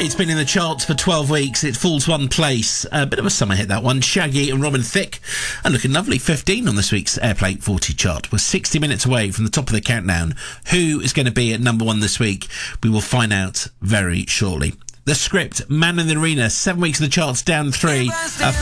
It's been in the charts for 12 weeks. It falls one place. A bit of a summer hit, that one. Shaggy and Robin Thicke. And looking lovely, 15 on this week's Airplay 40 chart. We're 60 minutes away from the top of the countdown. Who is going to be at number one this week? We will find out very shortly. The Script, Man in the Arena, 7 weeks of the charts, down 3.